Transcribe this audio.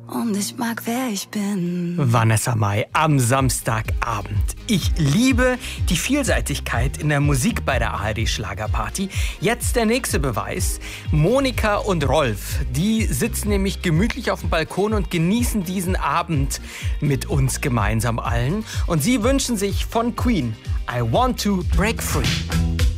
Und ich mag, wer ich bin. Vanessa Mai am Samstagabend. Ich liebe die Vielseitigkeit in der Musik bei der ARD Schlagerparty. Jetzt der nächste Beweis. Monika und Rolf, die sitzen nämlich gemütlich auf dem Balkon und genießen diesen Abend mit uns gemeinsam allen. Und sie wünschen sich von Queen I Want to Break Free.